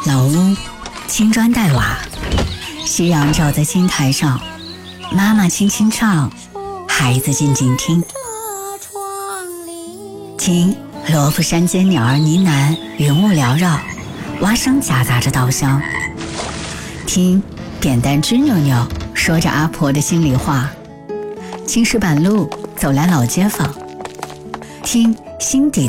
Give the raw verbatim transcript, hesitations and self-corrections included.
老屋，青砖黛瓦，夕阳照在青苔上，妈妈轻轻唱，孩子静静听。听罗浮山间鸟儿呢喃，云雾缭绕，蛙声夹杂着稻香。听扁担吱扭扭，说着阿婆的心里话。青石板路，走来老街坊。听心底